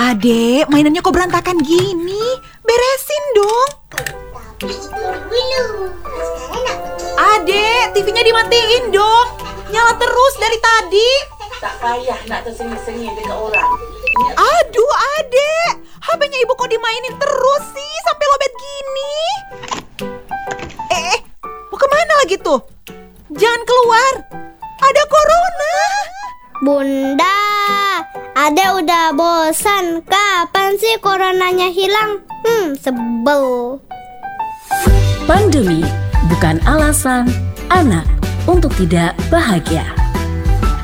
Adek, mainannya kok berantakan gini? Beresin dong. Tapi itu dulu. Sekarang aku Adek, TV-nya dimatiin dong. Nyala terus dari tadi. Tak payah nak tersengih-sengih dekat orang. Aduh, Adek. HP-nya ibu kok dimainin terus sih sampai lobet gini? Mau kemana lagi tuh? Jangan keluar. Ada corona. Bunda, Ade udah bosan. Kapan sih coronanya hilang? Sebel. Pandemi bukan alasan anak untuk tidak bahagia.